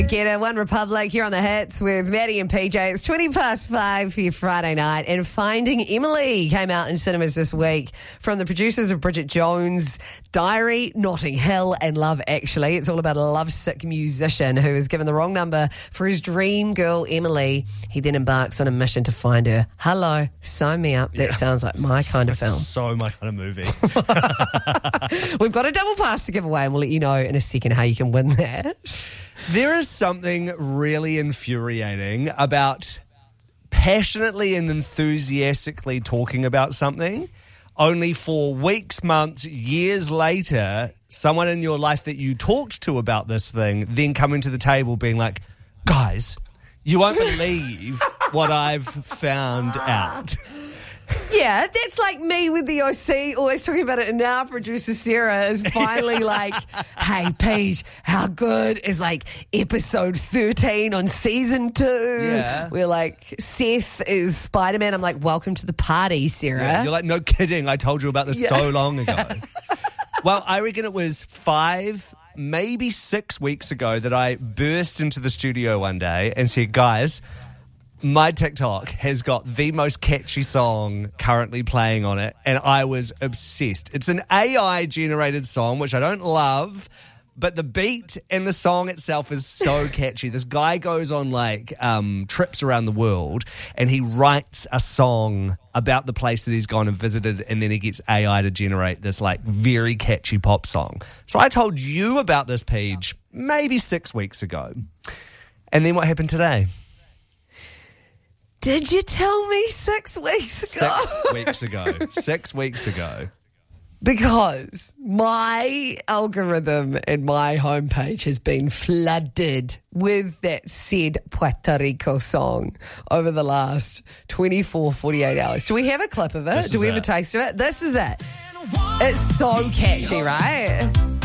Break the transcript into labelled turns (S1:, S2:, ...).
S1: Get a One Republic here on the Hits with Maddie and PJ. It's 5:20 for your Friday night. And Finding Emily came out in cinemas this week from the producers of Bridget Jones' Diary, Notting Hill, and Love Actually. It's all about a lovesick musician who is given the wrong number for his dream girl, Emily. He then embarks on a mission to find her. Hello, sign me up. That sounds like my kind of film.
S2: So my kind of movie.
S1: We've got a double pass to give away, and we'll let you know in a second how you can win that.
S2: There is something really infuriating about passionately and enthusiastically talking about something, only for weeks, months, years later, someone in your life that you talked to about this thing then coming to the table being like, guys, you won't believe what I've found out.
S1: Yeah, that's like me with the OC, always talking about it, and now producer Sarah is finally like, hey, Paige, how good is like episode 13 on season 2?
S2: Yeah.
S1: We're like, Seth is Spider-Man. I'm like, welcome to the party, Sarah.
S2: Yeah, you're like, no kidding, I told you about this so long ago. Well, I reckon it was 5, maybe 6 weeks ago that I burst into the studio one day and said, guys, my TikTok has got the most catchy song currently playing on it, and I was obsessed. It's an AI-generated song, which I don't love, but the beat and the song itself is so catchy. This guy goes on, like, trips around the world, and he writes a song about the place that he's gone and visited, and then he gets AI to generate this, like, very catchy pop song. So I told you about this page maybe 6 weeks ago. And then what happened today?
S1: Did you tell me 6 weeks ago?
S2: 6 weeks ago. 6 weeks ago.
S1: Because my algorithm and my homepage has been flooded with that said Puerto Rico song over the last 24, 48 hours. Do we have a clip of it? Do we have a taste of it? This is it. It's so catchy, right?